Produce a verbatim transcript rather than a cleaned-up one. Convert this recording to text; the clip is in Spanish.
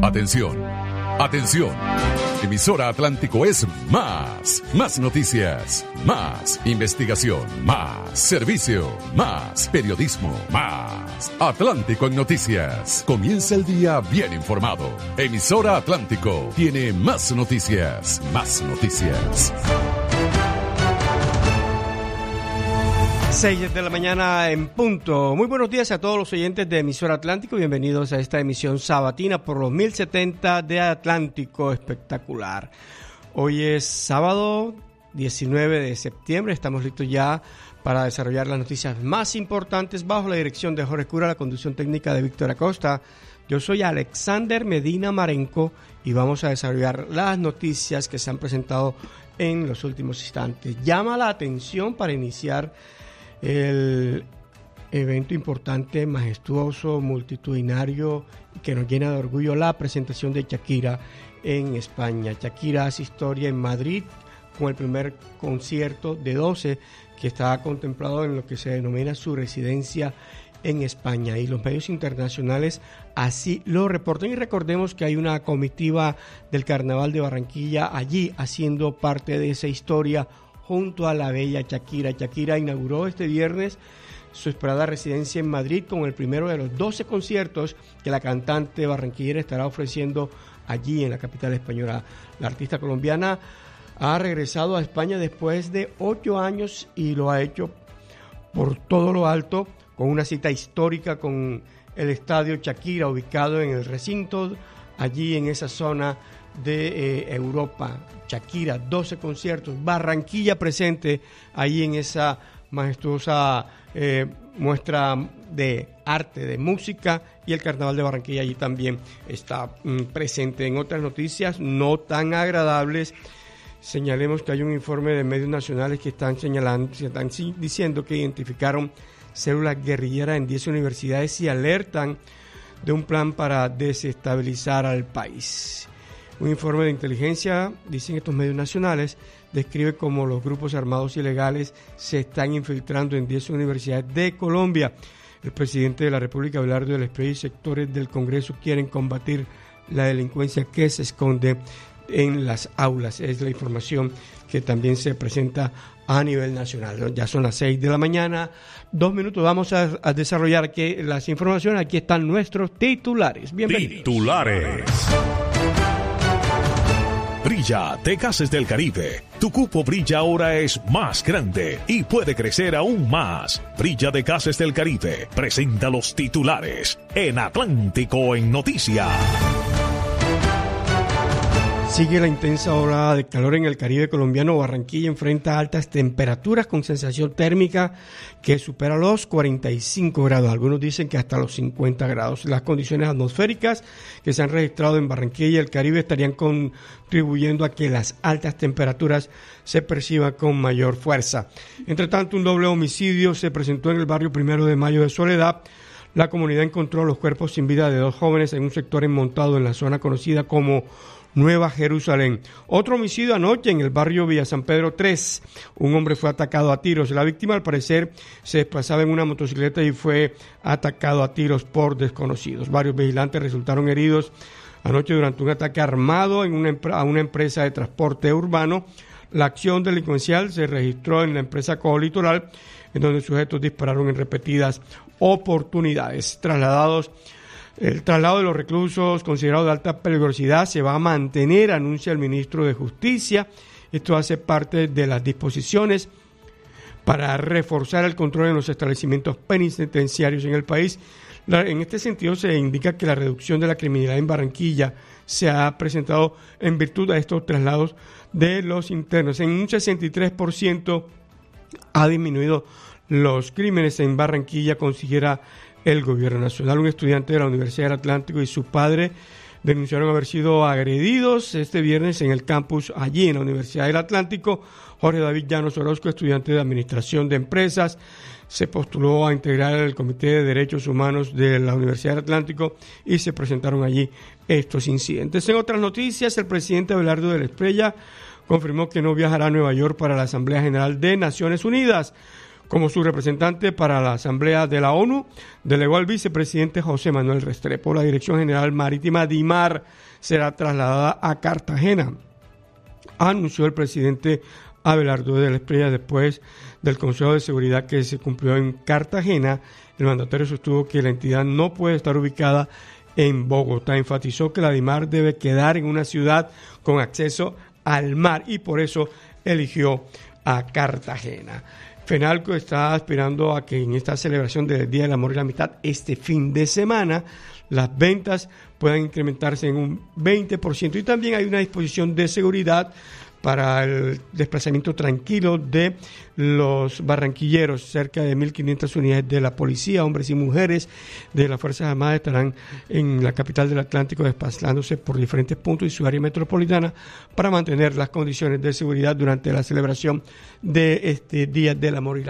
Atención, atención. Emisora Atlántico es más, más noticias, más investigación, más servicio, más periodismo, más Atlántico en noticias. Comienza el día bien informado. Emisora Atlántico tiene más noticias, más noticias. seis de la mañana en punto. Muy buenos días a todos los oyentes de Emisora Atlántico. Bienvenidos a esta emisión sabatina por los mil setenta de Atlántico Espectacular. Hoy es sábado diecinueve de septiembre. Estamos listos ya para desarrollar las noticias más importantes bajo la dirección de Jorge Cura, la conducción técnica de Víctor Acosta. Yo soy Alexander Medina Marenco y vamos a desarrollar las noticias que se han presentado en los últimos instantes. Llama la atención para iniciar el evento importante, majestuoso, multitudinario, que nos llena de orgullo, la presentación de Shakira en España. Shakira hace historia en Madrid con el primer concierto de doce que está contemplado en lo que se denomina su residencia en España, y los medios internacionales así lo reportan. Y recordemos que hay una comitiva del Carnaval de Barranquilla allí haciendo parte de esa historia junto a la bella Shakira. Shakira inauguró este viernes su esperada residencia en Madrid con el primero de los doce conciertos que la cantante barranquillera estará ofreciendo allí en la capital española. La artista colombiana ha regresado a España después de ocho años y lo ha hecho por todo lo alto, con una cita histórica con el estadio Shakira, ubicado en el recinto, allí en esa zona de eh, Europa. Shakira, doce conciertos, Barranquilla presente ahí en esa majestuosa eh, muestra de arte, de música, y el Carnaval de Barranquilla allí también está mm, presente. En otras noticias no tan agradables, señalemos que hay un informe de medios nacionales que están señalando, están diciendo que identificaron células guerrilleras en diez universidades y alertan de un plan para desestabilizar al país. Un informe de inteligencia, dicen estos medios nacionales, describe cómo los grupos armados ilegales se están infiltrando en diez universidades de Colombia. El presidente de la República, Abelardo del Espriella, y sectores del Congreso quieren combatir la delincuencia que se esconde en las aulas. Es la información que también se presenta a nivel nacional. Ya son las seis de la mañana, dos minutos. Vamos a, a desarrollar aquí las informaciones. Aquí están nuestros titulares. Bienvenidos. Titulares. Brilla de Gases del Caribe. Tu cupo Brilla ahora es más grande y puede crecer aún más. Brilla de Gases del Caribe presenta los titulares en Atlántico en Noticias. Sigue la intensa ola de calor en el Caribe colombiano. Barranquilla enfrenta altas temperaturas con sensación térmica que supera los cuarenta y cinco grados. Algunos dicen que hasta los cincuenta grados. Las condiciones atmosféricas que se han registrado en Barranquilla y el Caribe estarían contribuyendo a que las altas temperaturas se perciban con mayor fuerza. Entre tanto, un doble homicidio se presentó en el barrio Primero de Mayo de Soledad. La comunidad encontró los cuerpos sin vida de dos jóvenes en un sector enmontado en la zona conocida como Nueva Jerusalén. Otro homicidio anoche en el barrio Villa San Pedro tres. Un hombre fue atacado a tiros. La víctima, al parecer, se desplazaba en una motocicleta y fue atacado a tiros por desconocidos. Varios vigilantes resultaron heridos anoche durante un ataque armado en una, a una empresa de transporte urbano. La acción delincuencial se registró en la empresa Coolitoral, en donde sujetos dispararon en repetidas oportunidades. Trasladados El traslado de los reclusos considerados de alta peligrosidad se va a mantener, anuncia el ministro de Justicia. Esto hace parte de las disposiciones para reforzar el control en los establecimientos penitenciarios en el país. La, en este sentido, se indica que la reducción de la criminalidad en Barranquilla se ha presentado en virtud de estos traslados de los internos. En un sesenta y tres por ciento ha disminuido los crímenes en Barranquilla, considera el gobierno nacional. Un estudiante de la Universidad del Atlántico y su padre denunciaron haber sido agredidos este viernes en el campus allí en la Universidad del Atlántico. Jorge David Llanos Orozco, estudiante de Administración de Empresas, se postuló a integrar el Comité de Derechos Humanos de la Universidad del Atlántico y se presentaron allí estos incidentes. En otras noticias, el presidente Abelardo del Espriella confirmó que no viajará a Nueva York para la Asamblea General de Naciones Unidas. Como su representante para la Asamblea de la ONU, delegó al vicepresidente José Manuel Restrepo. La Dirección General Marítima DIMAR será trasladada a Cartagena, anunció el presidente Abelardo de la Espriella después del Consejo de Seguridad que se cumplió en Cartagena. El mandatario sostuvo que la entidad no puede estar ubicada en Bogotá. Enfatizó que la DIMAR debe quedar en una ciudad con acceso al mar y por eso eligió a Cartagena. FENALCO está aspirando a que en esta celebración del Día del Amor y la Amistad este fin de semana las ventas puedan incrementarse en un veinte por ciento y también hay una disposición de seguridad para el desplazamiento tranquilo de los barranquilleros. Cerca de mil quinientas unidades de la policía, hombres y mujeres de las Fuerzas Armadas estarán en la capital del Atlántico desplazándose por diferentes puntos y su área metropolitana para mantener las condiciones de seguridad durante la celebración de este Día del Amor y la